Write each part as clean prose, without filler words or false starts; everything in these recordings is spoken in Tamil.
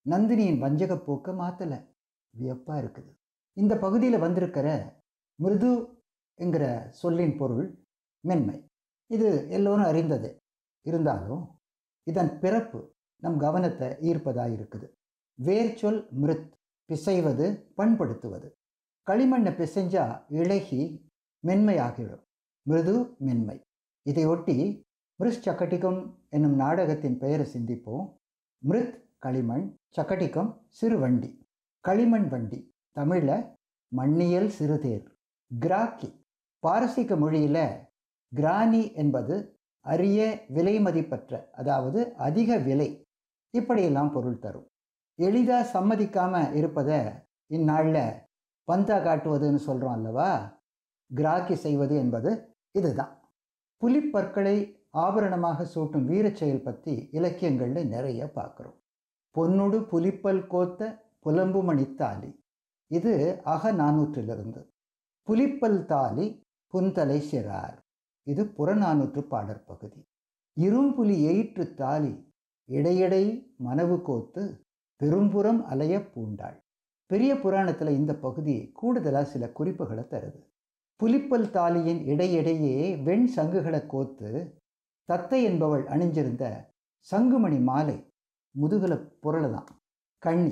நந்தினியின் வஞ்சகப் போக்க மாற்றலை. வியப்பாக இருக்குது. இந்த பகுதியில் வந்திருக்கிற மிருது என்கிற சொல்லின் பொருள் மென்மை. இது எல்லோரும் அறிந்தது. இருந்தாலும் இதன் பிறப்பு நம் கவனத்தை ஈர்ப்பதாக இருக்குது. வேர்ச்சொல் மிருத், பிசைவது, பண்படுத்துவது. களிமண்ணை பிசைஞ்சா இழகி மென்மையாகிடும். மிருது மென்மை. இதையொட்டி மிருஷ் சக்கட்டிகம் என்னும் நாடகத்தின் பெயரை சிந்திப்போம். மிருத் களிமண், சக்கட்டிகம் சிறுவண்டி. களிமண் வண்டி தமிழில் மண்ணியல் சிறுதேர். கிராக்கி பாரசீக மொழியில் கிரானி என்பது அரிய விலை மதிப்பற்ற, அதாவது அதிக விலை, இப்படியெல்லாம் பொருள் தரும். எளிதாக சம்மதிக்காமல் இருப்பதை இந்நாளில் பந்தா காட்டுவதுன்னு சொல்கிறோம் அல்லவா? கிராக்கி செய்வது என்பது இதுதான். புலிப்பற்களை ஆபரணமாக சூட்டும் வீரச் செயல் பற்றி இலக்கியங்களில் நிறைய பார்க்குறோம். பொன்னுடு புலிப்பல் கோத்த புலம்புமணி தாலி, இது அகநானூற்றிலிருந்து. புலிப்பல் தாலி புன்தலை சிறார், இது புறநானூற்று பாடற் பகுதி. இரும்புலி எயிற்று தாலி இடையடை மனவு கோத்து பெரும்புறம் அலைய பூண்டாள். பெரிய புராணத்தில் இந்த பகுதி கூடுதலாக சில குறிப்புகளை தருது. புலிப்பல் தாலியின் இடையிடையே வெண் சங்குகளை கோத்து தத்தை என்பவள் அணிஞ்சிருந்த சங்குமணி மாலை முதுகுல புரளதான். கண்ணி,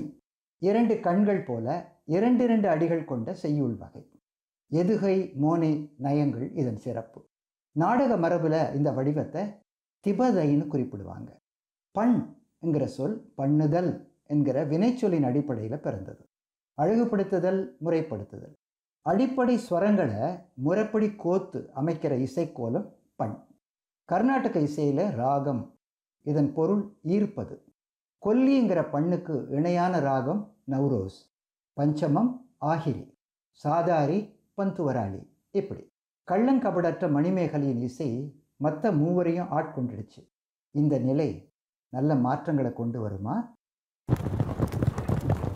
2 கண்கள் போல 2 அடிகள் கொண்ட செய்யுள் வகை. எதுகை மோனை நயங்கள் இதன் சிறப்பு. நாடக மரபில் இந்த வடிவத்தை திபதைன்னு குறிப்பிடுவாங்க. பண் என்கிற சொல் பண்ணுதல் என்கிற வினைச்சொல்லின் அடிப்படையில் பிறந்தது. அழகுபடுத்துதல், முறைப்படுத்துதல். அடிப்படை ஸ்வரங்களை முறைப்படி கோத்து அமைக்கிற இசைக்கோலம் பண். கர்நாடக இசையில் ராகம், இதன் பொருள் ஈர்ப்பது. கொல்லிங்கிற பண்ணுக்கு இணையான ராகம் நவ்ரோஸ். பஞ்சமம் ஆஹிரி, சாதாரி, பந்துவராளி. இப்படி கள்ளங்கபடற்ற மணிமேகலையின் இசை மற்ற மூவரையும் ஆட்கொண்டுடுச்சு. இந்த நிலை நல்ல மாற்றங்களை கொண்டு வருமா?